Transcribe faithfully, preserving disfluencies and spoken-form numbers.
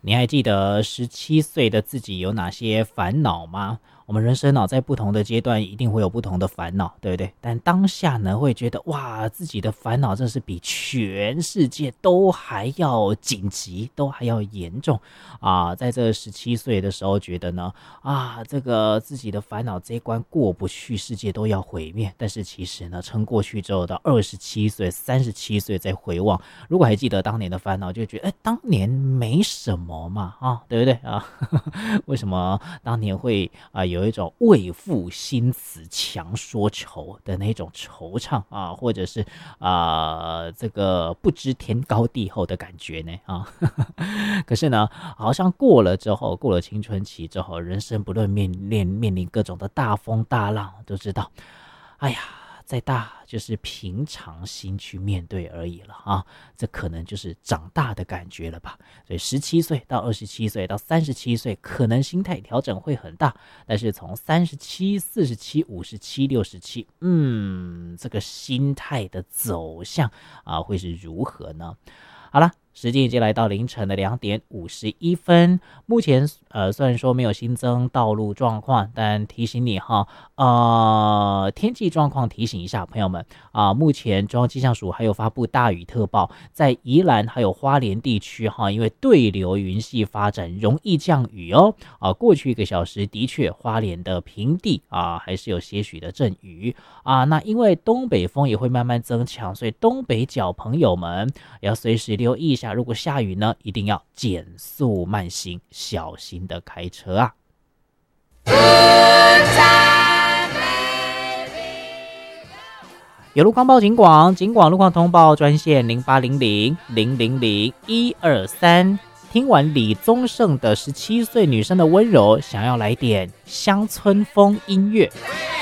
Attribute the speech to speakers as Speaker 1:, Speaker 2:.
Speaker 1: 你还记得十七岁的自己有哪些烦恼吗？我们人生呢，在不同的阶段一定会有不同的烦恼，对不对？但当下呢，会觉得哇，自己的烦恼真是比全世界都还要紧急，都还要严重啊！在这十七岁的时候，觉得呢，啊，这个自己的烦恼这一关过不去，世界都要毁灭。但是其实呢，撑过去之后，到二十七岁、三十七岁再回望，如果还记得当年的烦恼，就觉得哎，当年没什么嘛，啊，对不对啊？为什么当年会啊、呃、有一种为赋新词强说愁的那种惆怅啊，或者是啊、呃、这个不知天高地厚的感觉呢啊？可是呢，好像过了之后，过了青春期之后，人生不论面临面临各种的大风大浪，都知道，哎呀。再大就是平常心去面对而已了啊，这可能就是长大的感觉了吧。所以十七岁到二十七岁到三十七岁，可能心态调整会很大，但是从三十七、四十七、五十七、六十七，嗯，这个心态的走向啊，会是如何呢？好了。时间已经来到凌晨的两点五十一分。目前呃虽然说没有新增道路状况，但提醒你哈，呃天气状况提醒一下朋友们啊、呃，目前中央气象署还有发布大雨特报，在宜兰还有花莲地区哈，因为对流云系发展容易降雨哦啊、呃，过去一个小时的确花莲的平地啊、呃、还是有些许的阵雨啊、呃，那因为东北风也会慢慢增强，所以东北角朋友们也要随时留意一下。如果下雨呢，一定要减速慢行，小心的开车啊！有路况报警广，警广路况通报专线零八零零零零零一二三。听完李宗盛的十七岁女生的温柔，想要来点乡村风音乐。